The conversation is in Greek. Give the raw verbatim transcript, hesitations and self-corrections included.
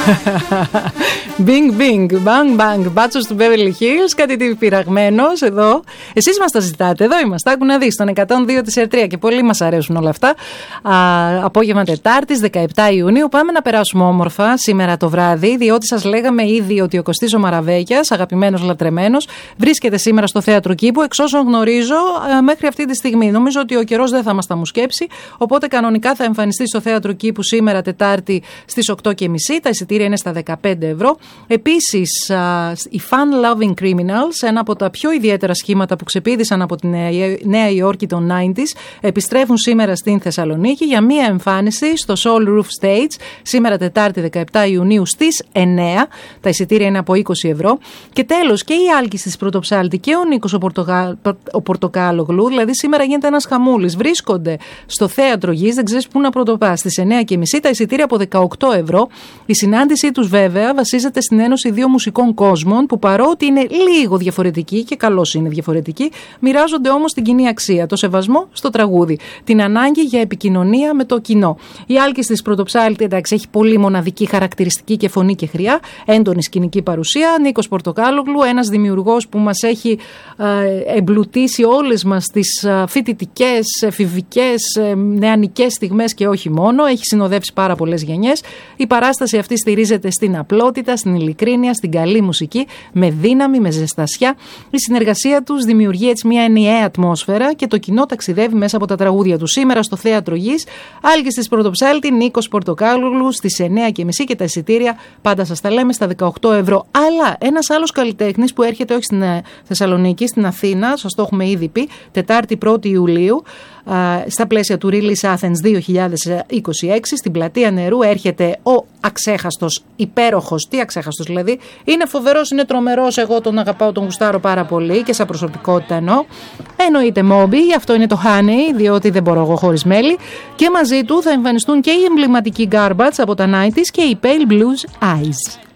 Bing bing, bang bang, μπάτσος του Beverly Hills, κάτι πειραγμένος εδώ. Εσείς μας τα ζητάτε, εδώ είμαστε, άκου να δεις, στον εκατόν δύο της Ερτρία και πολύ μας αρέσουν όλα αυτά. Α, απόγευμα Τετάρτης, δεκαεπτά Ιουνίου, πάμε να περάσουμε όμορφα σήμερα το βράδυ, διότι σας λέγαμε ήδη ότι ο Κωστής ο Μαραβέκιας, αγαπημένος λατρεμένος, βρίσκεται σήμερα στο Θέατρο Κήπου, εξ όσων γνωρίζω μέχρι αυτή τη στιγμή. Νομίζω ότι ο καιρός δεν θα μας τα μουσκέψει, οπότε κανονικά θα εμφανιστεί στο Θέατρο Κήπου σήμερα Τετάρτη στις οκτώ και μισή. Τα εισιτήρια είναι στα δεκαπέντε ευρώ. Επίσης, οι Fun Loving Criminals, ένα από τα πιο ιδιαίτερα σχήματα που ξεπήδησαν από τη Νέα Υόρκη των ενενήντα, επιστρέφουν σήμερα στην Θεσσαλονίκη για μία εμφάνιση στο Soul Roof Stage σήμερα Τετάρτη δεκαεπτά Ιουνίου στις εννέα. Τα εισιτήρια είναι από είκοσι ευρώ. Και τέλος, και η Άλκης της Πρωτοψάλτη και ο Νίκος ο, Πορτογα... ο Πορτοκάλογλου, δηλαδή σήμερα γίνεται ένας χαμούλης, βρίσκονται στο Θέατρο Γης, δεν ξέρεις πού να πρωτοπάς, στις εννέα και μισή, τα εισιτήρια από δεκαοκτώ ευρώ. Η συνάντησή τους βέβαια βασίζεται στην ένωση δύο μουσικών κόσμων που παρότι είναι λίγο διαφορετικοί και καλώς είναι διαφορετικοί, μοιράζονται όμως την κοινή αξία, το σεβασμό στο τραγούδι, την ανάγκη για επικοινωνία με το κοινό. Η Άλκης της Πρωτοψάλτη, εντάξει, έχει πολύ μοναδική χαρακτηριστική και φωνή και χρειά, έντονη σκηνική παρουσία. Νίκος Πορτοκάλογλου, ένας δημιουργός που μας έχει ε, εμπλουτίσει όλες μας τις ε, φοιτητικές, εφηβικές, ε, νεανικές στιγμές και όχι μόνο. Έχει συνοδεύσει πάρα πολλές γενιές. Η παράσταση αυτή στηρίζεται στην απλότητα, στην ειλικρίνεια, στην καλή μουσική, με δύναμη, με ζεστασιά. Η συνεργασία τους δημιουργεί έτσι μια ενιαία ατμόσφαιρα και το κοινό ταξιδεύει μέσα από τα τραγούδια του. Σήμερα στο Θέατρο Γης, Άλκης της Πρωτοψάλτη, Νίκος Πορτοκάλογλου στις εννέα και μισή και τα εισιτήρια πάντα σας τα λέμε στα δεκαοκτώ ευρώ. Αλλά ένας άλλος καλλιτέχνης που έρχεται όχι στην Θεσσαλονίκη, στην Αθήνα, σας το έχουμε ήδη πει, Τετάρτη πρώτη Ιουλίου, στα πλαίσια του Release Athens δύο χιλιάδες είκοσι έξι, στην Πλατεία Νερού έρχεται ο αξέχαστος, υπέροχος, τι αξέχαστος δηλαδή, είναι φοβερός, είναι τρομερός, εγώ τον αγαπάω, τον γουστάρω πάρα πολύ και σαν προσωπικότητα εννοώ. Εννοείται Moby, αυτό είναι το Honey, διότι δεν μπορώ εγώ χωρίς μέλι, και μαζί του θα εμφανιστούν και οι εμβληματικοί Garbage από τα ενενήντα και οι Pale Blues Eyes.